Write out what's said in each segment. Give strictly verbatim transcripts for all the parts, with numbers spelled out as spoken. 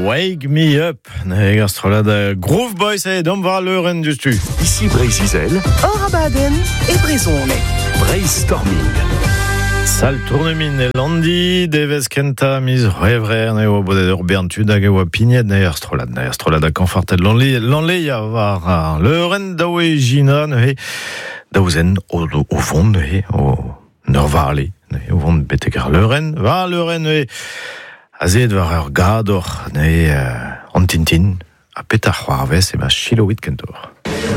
Wake Me Up. Ne gastrola de Groove Boys et d'om var leuren du stu. Ici Brésil, Orabaden et Brisone. Brainstorming. Sal tournemin e landi, devez kenta mis revrer ne o bode ur beantud hag e oa pignet ne astrolad, ne astrolad a kanfartet l'enleia var leuren daoe gina ne he daouzen o, o vond ne he o neur varle ne he o vond betekar leuren var leuren ne he azet var ur gador ne he uh, an tintin a petar c'hoarvez e ma chiloit kentor.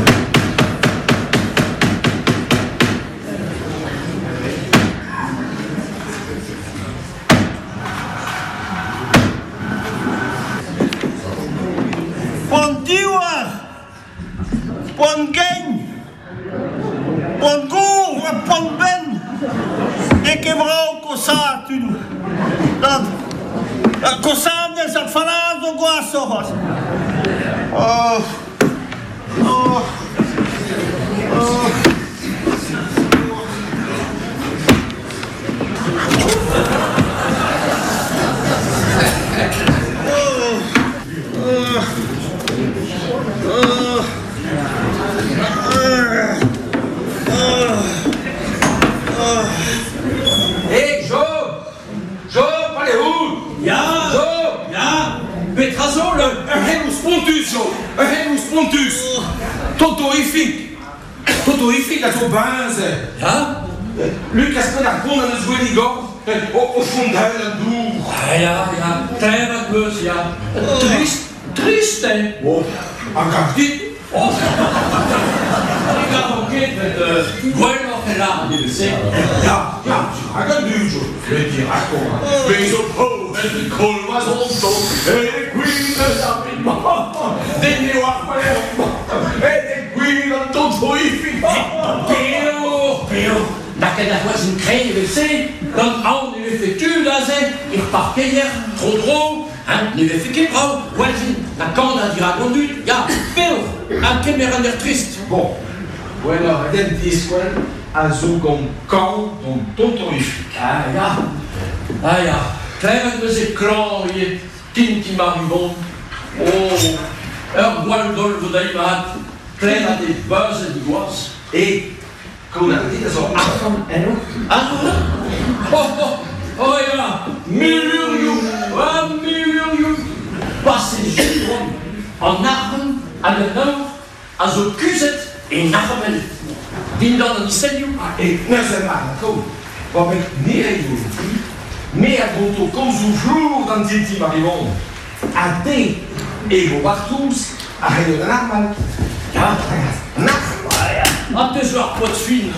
Pon diwar, pon geny, pon gour, pon ben, e ke vrao kosat un. Dan, kosat ne zat falaz o goasorat. Oh, oh, oh. Hé, Jo! Jo, allez où? Ja, Jo! ja. Petrazo, le Hemus Pontus, Jo! Hemus Pontus! Totorifique! Totorifique, la zo benze! Ja? Lucas Penarcon aan het Zwilligo, au fond d'elle, een doel. Ja, ja, klein wat meus, ja. Triest, triest, hè. Oh, encore dit. Oh. Ik ga ook niet met de Guano geladen, je weet. Ja, ja, ik ga nu, Jo. Le Tiraco. Mais zo po, en de kool was onzo. En de queen is op in man. De nieuwe affaire. En de queen aan Totorifique. Theo, Theo, dat je dat was een kreeg, je weet. Dan al nu effectuur, dat ze, ik parkeer hier, trop droog. Hein, nu effectuur, vrouw, voisin, la kant a dira conduit, ja, veel, een keer er trist. Bon, bueno, den disquen a zo gom kan don Totorifique. Ah ja, ah ja, klein wat we ze kran hier, tinti maribon. Oh, er boal dolvo da imaat, klein wat de buizen die was. Et qu'on a dit zo afan en ook. Ah, oh, oh, oh ja, miljoen, ah, miljoen. Pas in Gilbron, en armen, aan de noord, als een kuzet in armen. Die dan een senio. Et ne se marco, wat ik niet even mais à Gonto comme toujours dans Tinti Maribon. A te ego Bartous, a Redo de Narmal. Ja, Narmal. ah, te zwaar pot fin.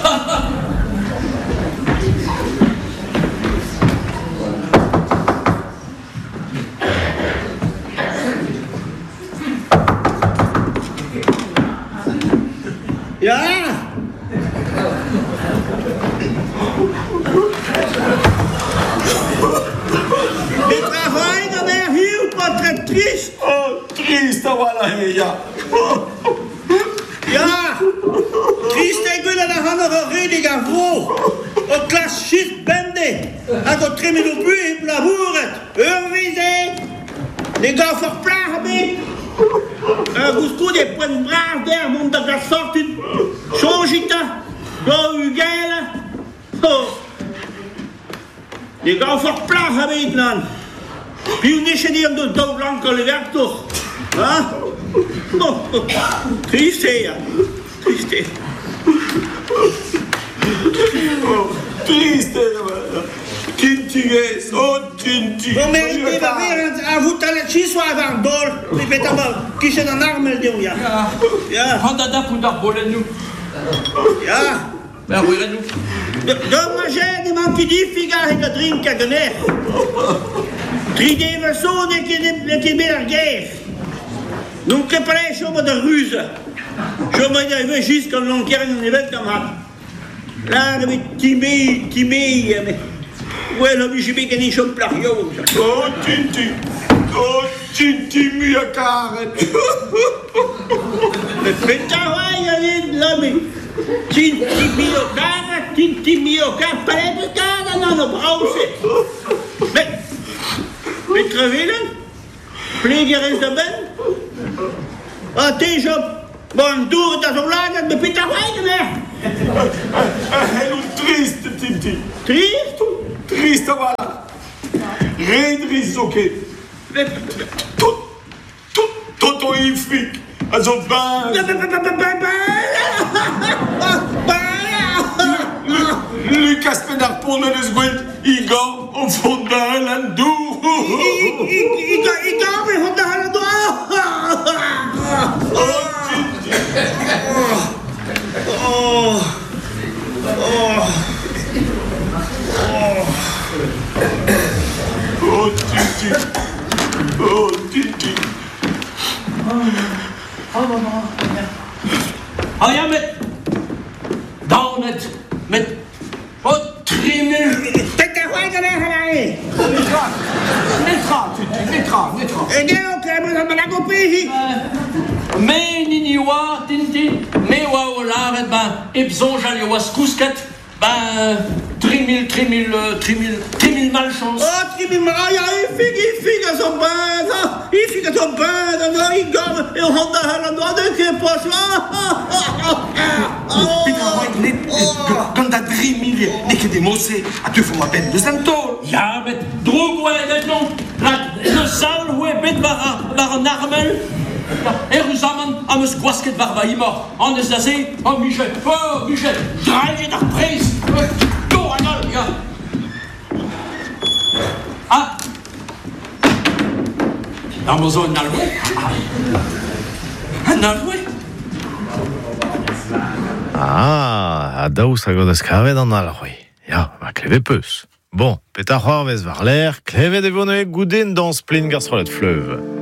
Ja! Het travail dan er heel pas très triste. Oh, triste, voilà, ja. Ja! Triste ik wil dat han nog een rediger vrouw. Een klas shit bende. Als dat trimme de buurt in blaboeret. Hörvise. Les gars verplagen mee. Un bouscou des points de bras d'air, mon de la sorte. Changita. Go ugele. Oh. Les gars verplagen mee dan. Puis niet je die om de dood lang kan werken toch? Huh? Oh, oh. Triste, ja. Triste. Oh, triste, Tintiges, oh, Tinti. Oh, mais il va weer aan voet aan het chiswa van bol. Ik weet allemaal, kies je een armel doen, ja. Ja, Ja, han da da pour dar bolen nu. ja. Maar hoor nu. Dan manger die man die die figa in de drinken geneer. Drie deven zo dat je dat je meer geeft. Non che preso ma de ruse. Je me dis we juste comme l'on kern en event comme ça. Là de timé timé mais ouais là je vais gagner son plario. Oh, Tinti. Oh, Tinti, mia cara. Mais pétavai allez là mais Tinti mio cara, Tinti mio cara, pas de cara non non brause. Mais mais Trevelen Pflegerin de ben? Ah, t'es op. Bon, doe het als een lager met Peter Weigener. Heel triste, Tinti. Triest? Triste, voilà. Reden is oké. Tot, tot, tot o infik. Also, waar... Lucas Penard Pond en de Sgwelt, Igor, op Vondel en doe. Ik ga weer van de halen door. Oh, Tinti. Oh. Oh. Oh, Tinti. Oh, Tinti. Oh ja, met... Dan met... Met... Wat trimmel... Peter Weigener gelijk. Niet gaan, Tinti, niet gaan, niet gaan. Ik denk ook, hebben we dat maar op hier. Me ni ni wa tinti, me wa o laret ba epzon jali wa skousket, ba trimil, trimil, trimil, trimil malchance. Oh, trimil, maar ja, ik fik, ik fik als een baas. Ik fik als een baas. En dan ik ga me in handen halen, dan denk ik pas. Peter Weigener, kan dat drie mil, niet de mosse, a tu voor mijn ben de zantol. Ja, met droog wa en non, de zaal hoe bet war war een armel. Er samen am es kwasket war war immer. An es dase, oh Michel, oh Michel, draai je nach prijs. Go anal, ja. Ah. Dan maar zo een alwe. Een alwe. Ah, daous a godes kavet an alc'hwez. Ya, ma klevet peus. Bon, petra c'hoarvez war l'air, klevet e vone goudenn dans splin garstrolet fleuve.